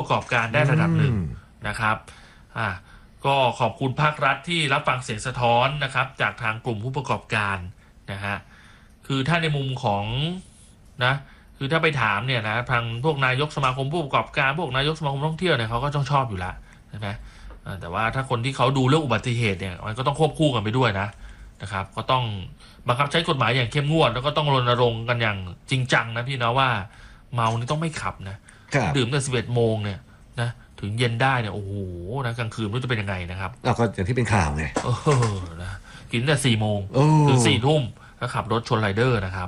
กอบการได้ระดับหนึ่งนะครับก็ขอบคุณภาครัฐที่รับฟังเสียงสะท้อนนะครับจากทางกลุ่มผู้ประกอบการนะฮะคือถ้าในมุมของนะคือถ้าไปถามเนี่ยนะทางพวกนายกสมาคมผู้ประกอบการพวกนายกสมาคมท่องเที่ยวเนี่ยเขาก็ต้องชอบอยู่แล้วใช่ไหมแต่ว่าถ้าคนที่เขาดูเรื่องอุบัติเหตุเนี่ยมันก็ต้องควบคู่กันไปด้วยนะครับก็ต้องบังคับใช้กฎหมายอย่างเข้มงวดแล้วก็ต้องรณรงค์กันอย่างจริงจังนะพี่นะว่าเมานี่ต้องไม่ขับนะดื่มตั้งแต่11 โมงเนี่ยนะถึงเย็นได้เนี่ยโอ้โหนะกลางคืนมันจะเป็นยังไงนะครับเราก็อย่างที่เป็นข่าวไงนะกินแต่4 โมงถึง4 ทุ่มแล้วขับรถชนไรเดอร์นะครับ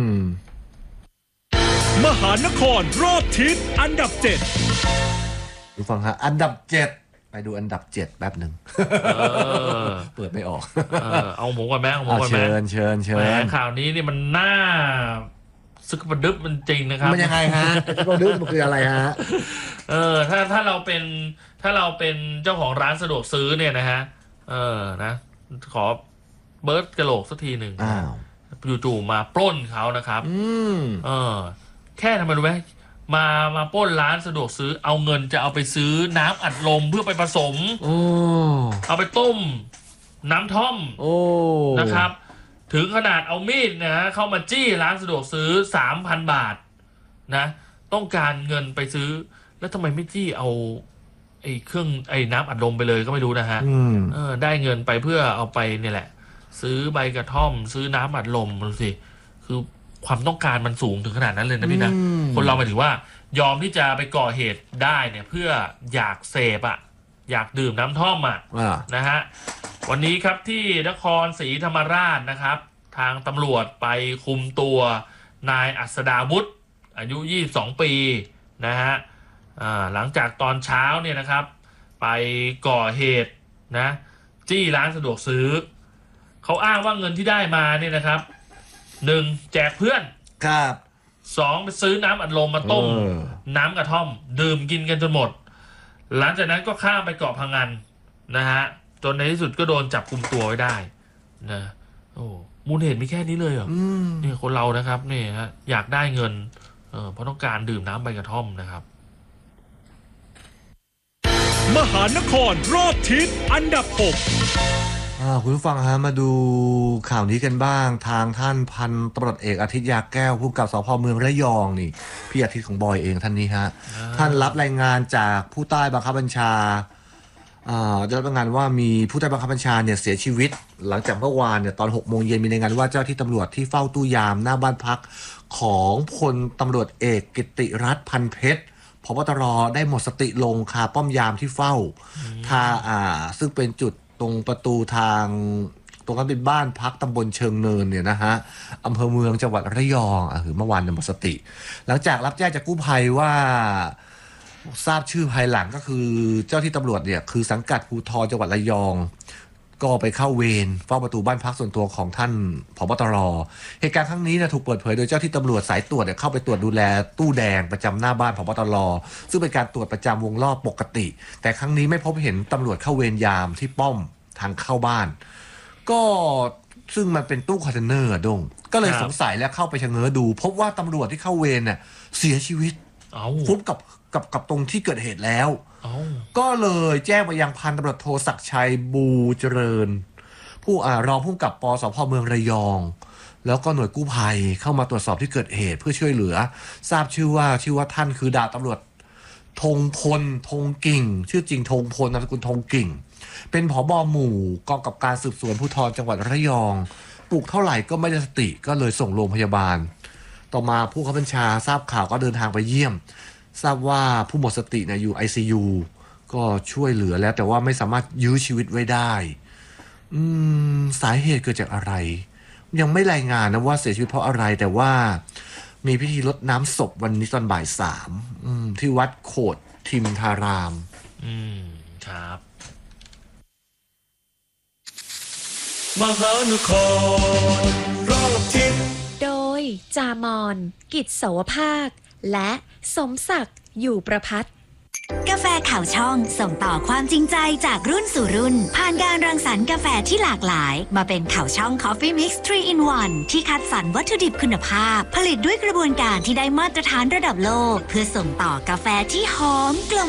มหานครรอบทิศอันดับ 7ดูฟังฮะอันดับ7ไปดูอันดับ7แป๊บหนึ่งเปิดไม่ออกเอาหมูกับแม่เชิญข่าวนี้นี่มันน่าซึกประดึบมันจริงนะครับมันยังไงฮะซึกประดึบมันคืออะไรฮะถ้าเราเป็นเจ้าของร้านสะดวกซื้อเนี่ยนะฮะนะขอเบิร์ดกระโหลกสักทีหนึ่งจู่ๆมาปล้นเขานะครับแค่ทำไมรู้ไหมมาปล้นร้านสะดวกซื้อเอาเงินจะเอาไปซื้อน้ำอัดลมเพื่อไปผสมเอาไปต้มน้ำท่อมนะครับถึงขนาดเอามีดนะเข้ามาจี้ร้านสะดวกซื้อ 3,000 บาทนะต้องการเงินไปซื้อแล้วทำไมไม่จี้เอาเครื่องน้ำอัดลมไปเลยก็ไม่รู้นะฮะได้เงินไปเพื่อเอาไปเนี่ยแหละซื้อใบกระท่อมซื้อน้ำอัดลมดูสิคือความต้องการมันสูงถึงขนาดนั้นเลยนะพี่นะคนเราหมายถึงว่ายอมที่จะไปก่อเหตุได้เนี่ยเพื่ออยากเสพอยากดื่มน้ำท่อมนะฮะวันนี้ครับที่นครศรีธรรมราชนะครับทางตำรวจไปคุมตัวนายอัศดาวุฒิอายุ22 ปีนะฮะหลังจากตอนเช้าเนี่ยนะครับไปก่อเหตุนะจี้ร้านสะดวกซื้อเขาอ้างว่าเงินที่ได้มาเนี่ยนะครับ 1. แจกเพื่อนครับ 2. ไปซื้อน้ำอัดลมมาต้มน้ำกระท่อมดื่มกินกันจนหมดหลังจากนั้นก็ข้ามไปเกาะพังงานนะฮะจนในที่สุดก็โดนจับกุมตัวไว้ได้นะมูลเหตุมีแค่นี้เลยเหรอนี่คนเรานะครับนี่ฮะอยากได้เงินเพราะต้องการดื่มน้ำใบกระท่อมนะครับมหานครรอบทิศอันดับ6 คุณผู้ฟังฮะมาดูข่าวนี้กันบ้างทางท่านพันตำรวจเอกอาทิตย์ยาแก้วผู้กำกับสพ.เมืองระยองนี่พี่อาทิตย์ของบอยเองท่านนี้ฮะท่านรับรายงานจากผู้ใต้บังคับบัญชาได้รับรายงานว่ามีผู้ใต้บังคับบัญชาเนี่ยเสียชีวิตหลังจากเมื่อวานเนี่ยตอน 6 โมงเย็นมีรายงานว่าเจ้าที่ตำรวจที่เฝ้าตู้ยามหน้าบ้านพักของพลตำรวจเอกกิติรัตน์พันเพชรผบตรได้หมดสติลงคาป้อมยามที่เฝ้าซึ่งเป็นจุดตรงประตูทางตรงนั้นเป็นบ้านพักตำบลเชิงเนินเนี่ยนะฮะอำเภอเมืองจังหวัดระยองเมื่อวานหมดสติหลังจากรับแจ้งจากกู้ภัยว่าทราบชื่อภายหลังก็คือเจ้าที่ตำรวจเนี่ยคือสังกัดภูธรจังหวัดระยองก็ไปเข้าเวรเฝ้าประตูบ้านพักส่วนตัวของท่านผบตรเหตุการณ์ครั้งนี้ถูกเปิดเผยโดยเจ้าที่ตำรวจสายตรวจเข้าไปตรวจดูแลตู้แดงประจำหน้าบ้านผบตรซึ่งเป็นการตรวจประจำวงรอบปกติแต่ครั้งนี้ไม่พบเห็นตำรวจเข้าเวรยามที่ป้อมทางเข้าบ้านก็ซึ่งมันเป็นตู้คอนเทนเนอร์ดงก็เลยสงสัยและเข้าไปชะเง้อดูพบว่าตำรวจที่เข้าเวรเสียชีวิตฟุบกับตรงที่เกิดเหตุแล้วก็เลยแจ้งไปยังพันตำรวจโทศักดิ์ชัยบูเจริญผู้รองผู้กำกับปสพ.เมืองระยองแล้วก็หน่วยกู้ภัยเข้ามาตรวจสอบที่เกิดเหตุเพื่อช่วยเหลือทราบชื่อว่าท่านคือดาบตำรวจธงพลธงกิ่งชื่อจริงธงพลนามสกุลธงกิ่งเป็นผบ.หมู่กองกับการสืบสวนภูธรจังหวัดระยองปลุกเท่าไหร่ก็ไม่ได้สติก็เลยส่งโรงพยาบาลต่อมาผู้บังคับบัญชาทราบข่าวก็เดินทางไปเยี่ยมทราบว่าผู้หมดสติอยู่ ICU ก็ช่วยเหลือแล้วแต่ว่าไม่สามารถยื้อชีวิตไว้ได้สาเหตุเกิดจากอะไรยังไม่รายงานนะว่าเสียชีวิตเพราะอะไรแต่ว่ามีพิธีรดน้ำศพวันนี้ตอนบ่าย 3ที่วัดโขดทิมธารามครับมหานครรอบทิศโดยจามอนกิจเสาวภาคและสมศักดิ์อยู่ประภัตกาแฟข่าวช่องส่งต่อความจริงใจจากรุ่นสู่รุ่นผ่านการรังสรรค์กาแฟที่หลากหลายมาเป็นข่าวช่อง Coffee Mix 3 in 1ที่คัดสรรวัตถุดิบคุณภาพผลิตด้วยกระบวนการที่ได้มาตรฐานระดับโลกเพื่อส่งต่อกาแฟที่หอมกลม